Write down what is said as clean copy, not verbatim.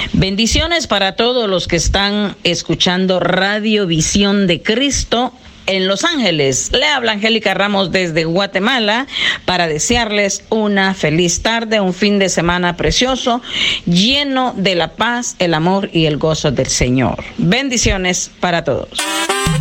Bendiciones para todos los que están escuchando Radio Visión de Cristo en Los Ángeles. Le habla Angélica Ramos desde Guatemala para desearles una feliz tarde, un fin de semana precioso, lleno de la paz, el amor y el gozo del Señor. Bendiciones para todos.